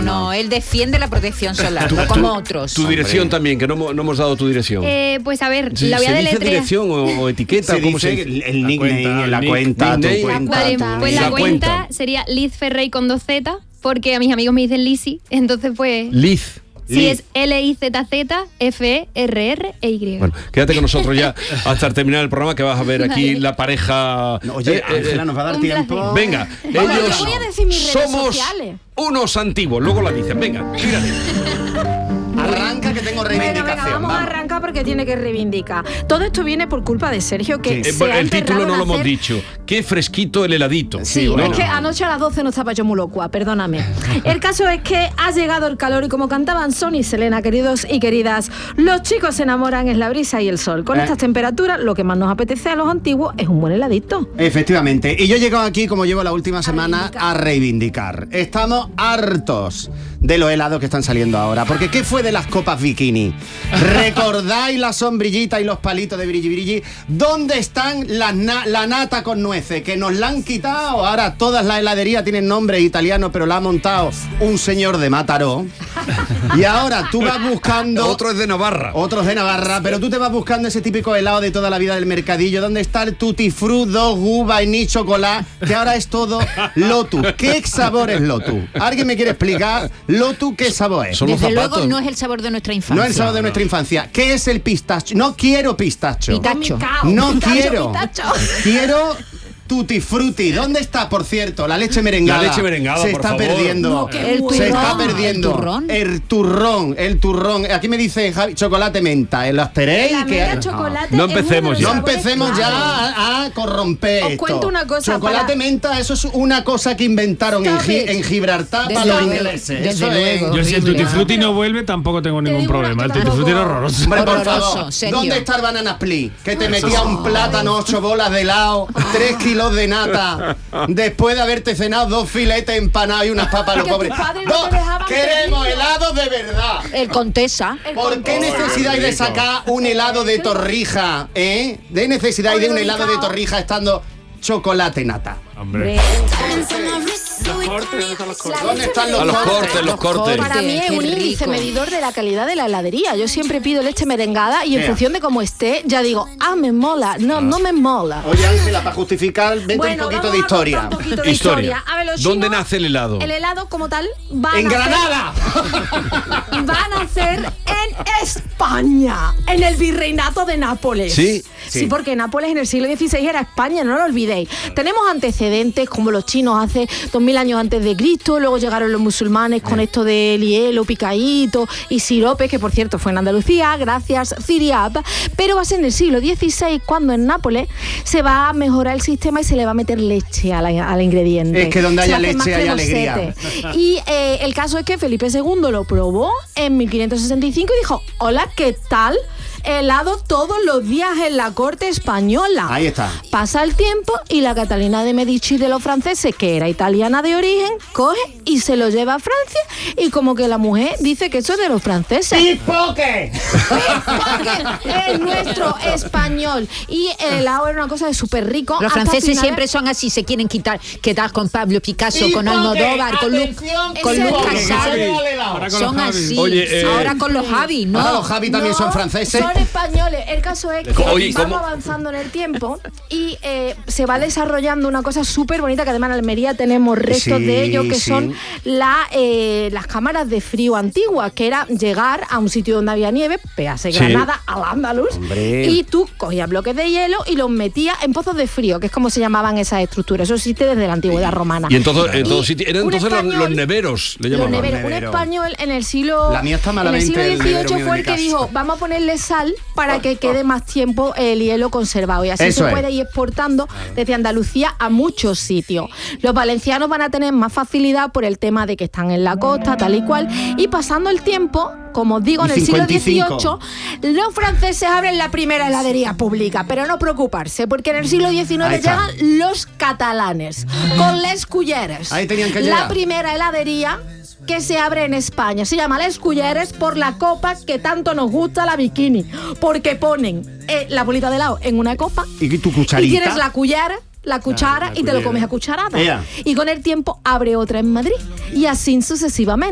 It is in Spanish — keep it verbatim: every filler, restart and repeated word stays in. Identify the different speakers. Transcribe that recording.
Speaker 1: no, él defiende la protección solar, no como otros.
Speaker 2: Tu dirección Hombre. también, que no, no hemos dado tu dirección.
Speaker 3: Eh, pues a ver,
Speaker 2: ¿Se,
Speaker 3: la voy a
Speaker 2: ¿se dice
Speaker 3: deletrear.
Speaker 2: dirección o, o etiqueta?
Speaker 4: Se
Speaker 2: ¿Cómo
Speaker 4: dice
Speaker 2: se dice?
Speaker 4: el nickname, la cuenta, tu cuenta.
Speaker 3: Vale, pues la,
Speaker 2: La
Speaker 3: cuenta,
Speaker 2: cuenta.
Speaker 3: sería Liz Ferrey con dos Z, porque a mis amigos me dicen Lizzy, entonces pues...
Speaker 2: Liz.
Speaker 3: Sí, es L I Z Z F E R R E Y.
Speaker 2: Bueno, quédate con nosotros ya hasta terminar el programa, que vas a ver aquí la pareja.
Speaker 4: No, oye,
Speaker 2: eh,
Speaker 4: Ángela, ¿nos va a dar
Speaker 3: un
Speaker 4: tiempo?
Speaker 3: placer.
Speaker 2: Venga,
Speaker 5: Bueno,
Speaker 2: ellos
Speaker 5: yo voy a decir mis redes
Speaker 2: somos
Speaker 5: sociales.
Speaker 2: unos antiguos, luego la dicen. Venga, tírale.
Speaker 4: Arranca que tengo
Speaker 5: Bueno,
Speaker 4: reivindicación.
Speaker 5: venga, vamos a arrancar porque tiene que reivindicar. Todo esto viene por culpa de Sergio, que
Speaker 2: Eh,
Speaker 5: se
Speaker 2: bueno,
Speaker 5: ha
Speaker 2: el título
Speaker 5: emperrado
Speaker 2: no
Speaker 5: en
Speaker 2: lo hemos
Speaker 5: hacer-
Speaker 2: dicho. Qué fresquito el heladito.
Speaker 5: Sí,
Speaker 4: bueno.
Speaker 5: es que anoche a las doce no estaba yo muy locua, perdóname. El caso es que ha llegado el calor y como cantaban Son y Selena, queridos y queridas, los chicos se enamoran, es la brisa y el sol. Con
Speaker 4: Eh.
Speaker 5: estas temperaturas, lo que más nos apetece a los antiguos es un buen heladito.
Speaker 4: Efectivamente. Y yo he llegado aquí, como llevo la última semana, a reivindicar. Estamos hartos de los helados que están saliendo ahora. Porque ¿qué fue de las copas bikini? ¿Recordáis la sombrillita y los palitos de brilli brilli? ¿Dónde están las na- la nata con nueces? Que nos la han quitado. Ahora todas las heladerías tienen nombre italiano, pero la ha montado un señor de Mataró. Y ahora tú vas buscando...
Speaker 2: Otro es de Navarra.
Speaker 4: Otros de Navarra, pero tú te vas buscando ese típico helado de toda la vida del mercadillo. ¿Dónde está el tutti frutti, gu, vainilla, chocolate? Que ahora es todo Lotus. ¿Qué sabor es Lotus? ¿Alguien me quiere explicar Lotus qué sabor es?
Speaker 2: Son los
Speaker 1: Desde
Speaker 2: zapatos.
Speaker 1: luego no es el sabor de nuestra infancia.
Speaker 4: No es el sabor de nuestra infancia. ¿Qué es el pistacho? No quiero pistacho.
Speaker 1: Pitacho.
Speaker 4: No
Speaker 5: Pitacho,
Speaker 4: quiero.
Speaker 5: pitacho.
Speaker 4: Quiero tutti frutti. ¿Dónde está, por cierto, la leche merengada?
Speaker 2: La leche merengada,
Speaker 4: Se
Speaker 2: por
Speaker 4: está
Speaker 2: favor.
Speaker 4: perdiendo.
Speaker 5: No, qué
Speaker 1: El
Speaker 4: Se
Speaker 1: turrón,
Speaker 4: está perdiendo.
Speaker 1: el turrón.
Speaker 4: El turrón, el turrón. Aquí me dice Javi, chocolate menta. ¿eh? ¿Los tenéis?
Speaker 5: La
Speaker 4: Que-
Speaker 5: menta chocolate
Speaker 2: No
Speaker 5: es uno
Speaker 2: empecemos
Speaker 5: de
Speaker 2: ya.
Speaker 5: los
Speaker 4: No
Speaker 5: sabores
Speaker 4: empecemos ya
Speaker 5: clave.
Speaker 4: a, a corromper
Speaker 5: Os
Speaker 4: esto.
Speaker 5: cuento una cosa,
Speaker 4: Chocolate
Speaker 5: para-
Speaker 4: menta, eso es una cosa que inventaron en,
Speaker 5: Stop
Speaker 4: Gi-
Speaker 5: it.
Speaker 4: en Gibraltar
Speaker 1: Desde
Speaker 4: para los
Speaker 1: luego,
Speaker 4: ingleses.
Speaker 1: desde
Speaker 4: Eso es.
Speaker 1: luego.
Speaker 6: Yo si el
Speaker 1: Horrible.
Speaker 6: Tutti Frutti no vuelve tampoco tengo
Speaker 5: Te
Speaker 6: ningún
Speaker 5: digo una
Speaker 6: problema. El
Speaker 5: cosa,
Speaker 6: Tutti Frutti era
Speaker 5: tampoco-
Speaker 6: horroroso.
Speaker 4: Hombre, por
Speaker 1: Horroroso,
Speaker 4: favor,
Speaker 1: serio.
Speaker 4: ¿dónde está el banana split? Que te metía un plátano, ocho bolas de helado, tres kilos de nata, después de haberte cenado dos filetes empanados y unas papas a los
Speaker 5: Que
Speaker 4: pobres.
Speaker 5: tus padres no
Speaker 4: Dos-
Speaker 5: te dejaban
Speaker 4: Queremos
Speaker 5: pedirlo.
Speaker 4: helados de verdad.
Speaker 1: El Contesa.
Speaker 4: ¿Por qué necesidad hay de sacar un helado de torrija, eh? ¿De necesidad hay de un helado de torrija estando chocolate nata?
Speaker 6: Hombre.
Speaker 4: ¿Dónde están los
Speaker 2: A los
Speaker 4: cortes?
Speaker 2: cortes, los cortes.
Speaker 5: Para mí es
Speaker 1: Qué
Speaker 5: un índice
Speaker 1: rico.
Speaker 5: medidor de la calidad de la heladería. Yo siempre pido leche merengada y en
Speaker 4: Ea.
Speaker 5: función de cómo esté, ya digo, ah, me mola. No, no me mola.
Speaker 4: Oye, Ángela, para justificar, vete
Speaker 5: Bueno,
Speaker 4: un poquito
Speaker 5: vamos
Speaker 4: de
Speaker 5: a contar
Speaker 4: historia.
Speaker 5: un poquito de
Speaker 2: Historia.
Speaker 5: historia. A ver, los
Speaker 2: ¿Dónde
Speaker 5: chinos,
Speaker 2: nace el helado?
Speaker 5: El helado como tal va a
Speaker 4: ¡En
Speaker 5: nacer-
Speaker 4: Granada!
Speaker 5: va a nacer en España, en el virreinato de Nápoles.
Speaker 2: Sí,
Speaker 5: Sí,
Speaker 4: sí.
Speaker 5: porque Nápoles en el siglo dieciséis era España, no lo olvidéis. Tenemos antecedentes como los chinos hace dos mil años antes de Cristo, luego llegaron los musulmanes con esto del hielo picadito y sirope, que por cierto fue en Andalucía, gracias Ciriab, pero va a ser en el siglo dieciséis cuando en Nápoles se va a mejorar el sistema y se le va a meter leche a la- al ingrediente.
Speaker 4: Es que donde
Speaker 5: Se
Speaker 4: haya
Speaker 5: hace más
Speaker 4: leche hay
Speaker 5: cremosete.
Speaker 4: alegría.
Speaker 5: Y eh, el caso es que Felipe segundo lo probó en mil quinientos sesenta y cinco y dijo, hola, ¿qué tal? Helado todos los días en la corte española.
Speaker 4: Ahí está.
Speaker 5: Pasa el tiempo y la Catalina de Medici de los franceses, que era italiana de origen, coge y se lo lleva a Francia y como que la mujer dice que eso es de los franceses.
Speaker 4: ¡Pipoque!
Speaker 5: Porque es nuestro español. Y el helado era una cosa de súper rico.
Speaker 1: Los
Speaker 5: hasta
Speaker 1: franceses
Speaker 5: finales-
Speaker 1: siempre son así, se quieren quitar, quedar con Pablo Picasso,
Speaker 4: Y
Speaker 1: con
Speaker 4: porque,
Speaker 1: Almodóvar, con Luc,
Speaker 4: atención,
Speaker 1: con
Speaker 5: ese
Speaker 1: Luc
Speaker 5: es
Speaker 4: porque
Speaker 1: Casal.
Speaker 4: se lleva el helado.
Speaker 6: Ahora con
Speaker 1: Son
Speaker 6: los Javis.
Speaker 1: así.
Speaker 2: Oye, eh,
Speaker 1: Ahora con los Javi, no.
Speaker 4: Ahora los Javi también
Speaker 5: No,
Speaker 4: son franceses.
Speaker 5: Son españoles. El caso es que
Speaker 2: Oye,
Speaker 5: vamos
Speaker 2: ¿cómo?
Speaker 5: avanzando en el tiempo y eh, se va desarrollando una cosa súper bonita que además en Almería tenemos restos
Speaker 4: Sí,
Speaker 5: de ello, que
Speaker 4: sí.
Speaker 5: son la, eh, las cámaras de frío antiguas, que era llegar a un sitio donde había nieve, péase
Speaker 2: Sí.
Speaker 5: Granada, al Andaluz,
Speaker 4: Hombre.
Speaker 5: y tú cogías bloques de hielo y los metías en pozos de frío, que es como se llamaban esas estructuras. Eso existe desde la antigüedad romana.
Speaker 2: Y entonces, en todos
Speaker 5: Y
Speaker 2: sitios, eran
Speaker 5: un
Speaker 2: entonces los,
Speaker 5: español-
Speaker 2: los neveros, le
Speaker 5: Los
Speaker 2: llamaban.
Speaker 5: neveros. Un
Speaker 4: Nevero.
Speaker 5: español en el siglo
Speaker 4: La mía está
Speaker 5: en el
Speaker 4: malamente,
Speaker 5: siglo
Speaker 4: el nevero
Speaker 5: dieciocho
Speaker 4: mío de
Speaker 5: fue
Speaker 4: mi
Speaker 5: el que
Speaker 4: casa.
Speaker 5: dijo, vamos a ponerle sal para que quede más tiempo el hielo conservado y así
Speaker 4: Eso
Speaker 5: se
Speaker 4: es.
Speaker 5: puede ir exportando desde Andalucía a muchos sitios. Los valencianos van a tener más facilidad por el tema de que están en la costa, tal y cual, y pasando el tiempo, como os digo,
Speaker 4: Y
Speaker 5: en el siglo
Speaker 4: cincuenta y cinco.
Speaker 5: dieciocho, los franceses abren la primera heladería pública, pero no preocuparse, porque en el siglo diecinueve
Speaker 4: Ahí está.
Speaker 5: llegan los catalanes, con les culleres.
Speaker 4: Ahí tenían que
Speaker 5: La
Speaker 4: llegar.
Speaker 5: primera heladería que se abre en España. Se llama Les Culleres por la copa que tanto nos gusta, la bikini. Porque ponen eh, la bolita de helado en una copa
Speaker 4: Y tu
Speaker 5: y
Speaker 4: cucharita.
Speaker 5: tienes la cullera, la cuchara
Speaker 6: la
Speaker 5: y te lo
Speaker 6: cullera.
Speaker 5: comes a cucharada.
Speaker 4: Ea.
Speaker 5: Y con el tiempo abre otra en Madrid. Y así sucesivamente.